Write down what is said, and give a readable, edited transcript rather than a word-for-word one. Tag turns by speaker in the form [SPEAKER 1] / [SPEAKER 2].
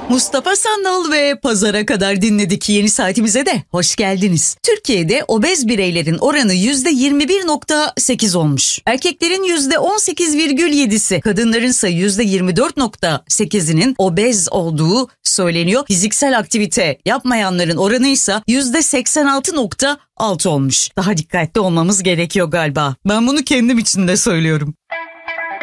[SPEAKER 1] Mustafa Sandal ve Pazara kadar dinledik. Yeni saatimize de hoş geldiniz. Türkiye'de obez bireylerin oranı %21.8 olmuş. Erkeklerin %18,7'si, kadınların ise %24.8'inin obez olduğu söyleniyor. Fiziksel aktivite yapmayanların oranı ise %86.6 olmuş. Daha dikkatli olmamız gerekiyor galiba. Ben bunu kendim için de söylüyorum.